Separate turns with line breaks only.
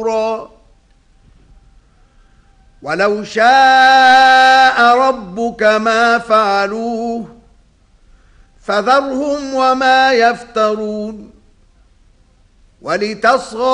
ولو شاء ربك ما فعلوه فذرهم وما يفترون ولتصغى